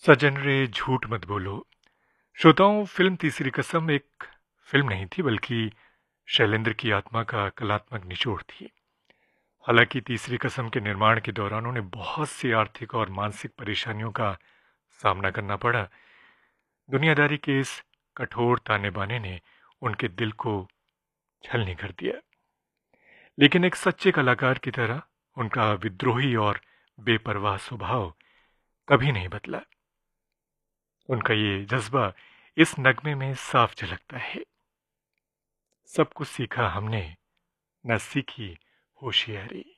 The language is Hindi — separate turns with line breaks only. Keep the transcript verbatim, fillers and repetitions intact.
सजन रे झूठ मत बोलो। श्रोताओं, फिल्म तीसरी कसम एक फिल्म नहीं थी, बल्कि शैलेंद्र की आत्मा का कलात्मक निचोड़ थी। हालांकि तीसरी कसम के निर्माण के दौरान उन्हें बहुत सी आर्थिक और मानसिक परेशानियों का सामना करना पड़ा। दुनियादारी के इस कठोर ताने बाने ने उनके दिल को छलनी कर दिया, लेकिन एक सच्चे कलाकार की तरह उनका विद्रोही और बेपरवाह स्वभाव कभी नहीं बदला। उनका ये जज्बा इस नगमे में साफ झलकता है। सब कुछ सीखा हमने, न सीखी होशियारी।